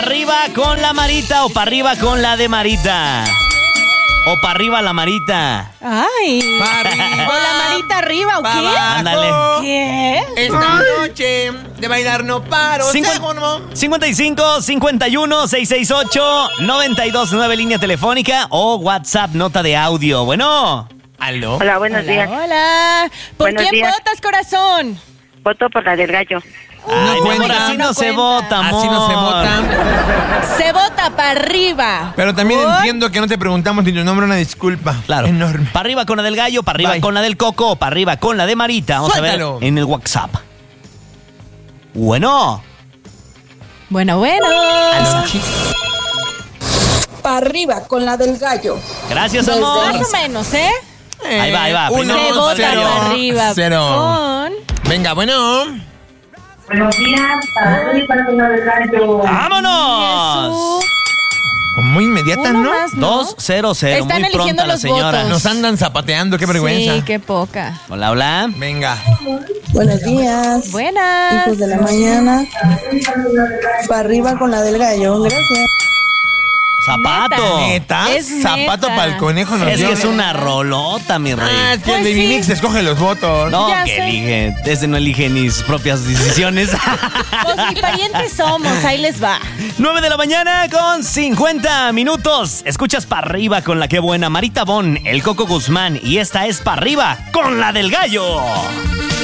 Arriba con la Marita o para arriba con la de Marita. O para arriba la Marita. Ay. Pa' arriba. O la Marita arriba, ¿o Pa' qué? abajo. Ándale. ¿Qué? Esta noche de bailar no paro. 55 51 668 929 línea telefónica o WhatsApp nota de audio. Bueno. ¿Aló? Hola, buenos días. Hola. ¿Por Buenos quién días. votas, corazón? Voto por la del gallo. Ay, mi amor, cuenta. así no No se cuenta. vota, amor. Así no se vota. Se vota para arriba. Pero también ¿Por? entiendo que no te preguntamos ni tu nombre, una disculpa. Claro. Enorme. Para arriba con la del gallo, para arriba Bye. con la del coco, o para arriba con la de Marita. Vamos Suéltalo. a ver en el WhatsApp. Bueno. Bueno. Para arriba con la del gallo. Gracias, Desde amor. Más o menos, ¿eh? Ahí va. Uno, Se vota cero, para arriba. cero. Con... Venga, bueno. Buenos días, para arriba con la del gallo. ¡Vámonos! Jesús. Muy inmediata, Uno ¿no? más, ¿no? 2-0-0. Están Muy eligiendo pronta la los señora. votos. Nos andan zapateando, qué vergüenza. Sí, qué poca. Hola, hola. Venga. Buenos días. Buenas. Hijos de la mañana. Para arriba con la del gallo. Gracias. Zapato. ¿Neta? Es Zapato neta. para el conejo nos Es dio. que es una rolota, mi rey. Ah, es que el Pues Baby sí. Mix escoge los votos. No, Ya que sé. elige. Desde no elige ni sus propias decisiones. Pues ni parientes somos, ahí les va. 9 de la mañana con 50 minutos. Escuchas para arriba con la que buena Marita Bon, el Coco Guzmán. Y esta es para arriba con la del gallo.